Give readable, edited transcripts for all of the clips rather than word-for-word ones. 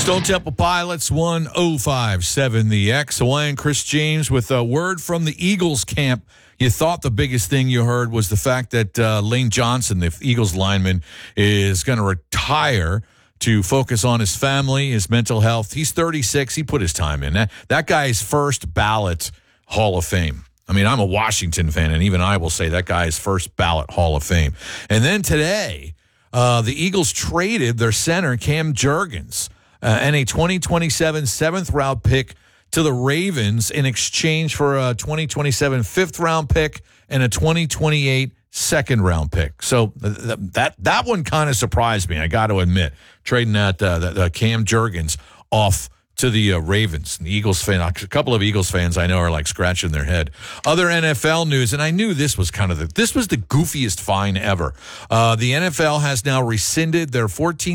Stone Temple Pilots 1057 the X. Hawaiian Chris James with a word from the Eagles camp. You thought the biggest thing you heard was the fact that Lane Johnson, the Eagles lineman, is going to retire to focus on his family, his mental health. He's 36. He put his time in. That guy's first ballot Hall of Fame. I mean, I'm a Washington fan, and even I will say that guy's first ballot Hall of Fame. And then today, the Eagles traded their center, Cam Jurgens, and a 2027 seventh-round pick to the Ravens in exchange for a 2027 fifth-round pick and a 2028 second-round pick. So that one kind of surprised me, I got to admit, trading that Cam Jurgens off to the Ravens. And the Eagles fan, a couple of Eagles fans I know are like scratching their head. Other NFL news, and I knew this was this was the goofiest fine ever. The NFL has now rescinded their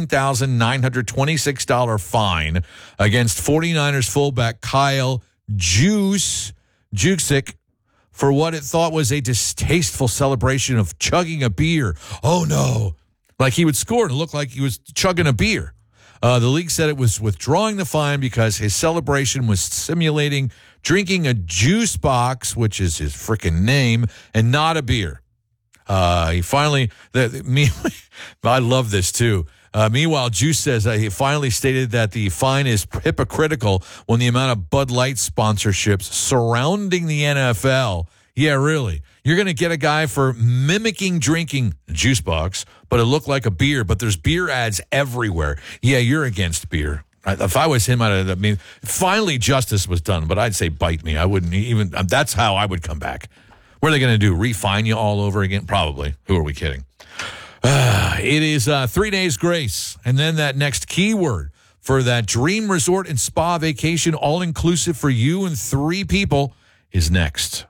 $14,926 fine against 49ers fullback Kyle Juszczyk for what it thought was a distasteful celebration of chugging a beer. Oh no! Like he would score and look like he was chugging a beer. The league said it was withdrawing the fine because his celebration was simulating drinking a juice box, which is his freaking name, and not a beer. He finally, I love this too. Meanwhile, Juice says he finally stated that the fine is hypocritical when the amount of Bud Light sponsorships surrounding the NFL. Yeah, really. You're going to get a guy for mimicking drinking a juice box, but it looked like a beer, but there's beer ads everywhere. Yeah, you're against beer. If I was him, finally justice was done, but I'd say bite me. I wouldn't even, that's how I would come back. What are they going to do, refine you all over again? Probably. Who are we kidding? It is 3 days grace, and then that next keyword for that dream resort and spa vacation, all-inclusive for you and 3 people, is next.